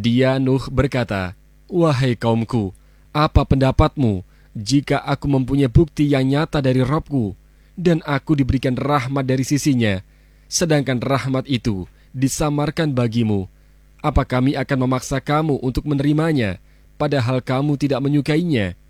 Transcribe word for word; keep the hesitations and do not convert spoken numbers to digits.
Dia Nuh berkata, "Wahai kaumku, apa pendapatmu jika aku mempunyai bukti yang nyata dari Rabb-ku, dan aku diberikan rahmat dari sisinya, sedangkan rahmat itu disamarkan bagimu? Apa kami akan memaksa kamu untuk menerimanya, padahal kamu tidak menyukainya?"